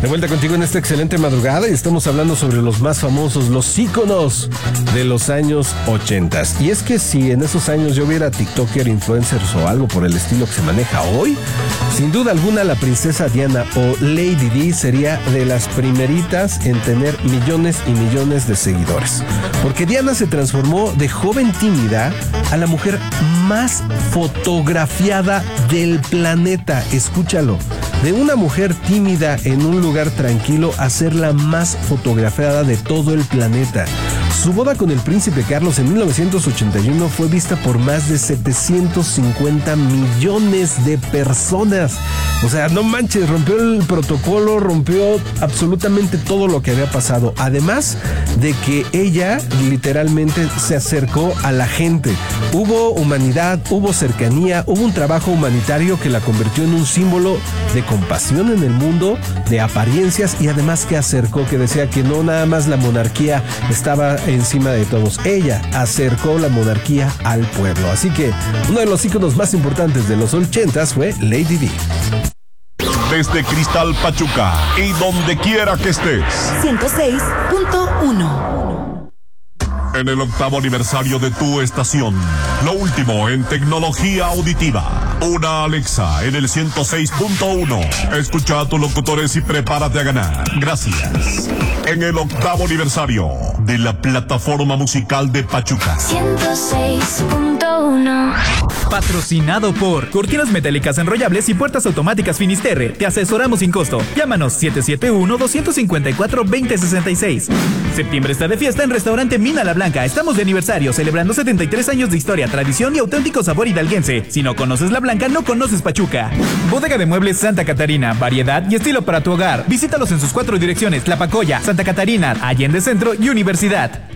De vuelta contigo en esta excelente madrugada y estamos hablando sobre los más famosos, los íconos de los años 80. Y es que si en esos años yo viera TikToker, influencers o algo por el estilo que se maneja hoy, sin duda alguna la princesa Diana o Lady Di sería de las primeritas en tener millones y millones de seguidores. Porque Diana se transformó de joven tímida a la mujer más fotografiada del planeta. Escúchalo. De una mujer tímida en un lugar tranquilo a ser la más fotografiada de todo el planeta. Su boda con el príncipe Carlos en 1981 fue vista por más de 750 millones de personas. O sea, no manches, rompió el protocolo, rompió absolutamente todo lo que había pasado. Además de que ella literalmente se acercó a la gente. Hubo humanidad, hubo cercanía, hubo un trabajo humanitario que la convirtió en un símbolo de compasión en el mundo, de apariencias y además que acercó, que decía que no nada más la monarquía estaba encima de todos. Ella acercó la monarquía al pueblo. Así que uno de los íconos más importantes de los 80s fue Lady Di. Desde Cristal Pachuca y donde quiera que estés. 106.1. En el 8º aniversario de tu estación, lo último en tecnología auditiva. Una Alexa en el 106.1. Escucha a tus locutores y prepárate a ganar. Gracias. En el 8º aniversario de la plataforma musical de Pachuca. 106.1. Patrocinado por Cortinas Metálicas Enrollables y Puertas Automáticas Finisterre. Te asesoramos sin costo. Llámanos 771-254-2066. Septiembre está de fiesta en Restaurante Mina La Blanca. Estamos de aniversario, celebrando 73 años de historia, tradición y auténtico sabor hidalguense. Si no conoces La Blanca, no conoces Pachuca. Bodega de Muebles Santa Catarina. Variedad y estilo para tu hogar. Visítalos en sus 4 direcciones: Tlapacoya, Santa Catarina, Allende Centro y Universidad.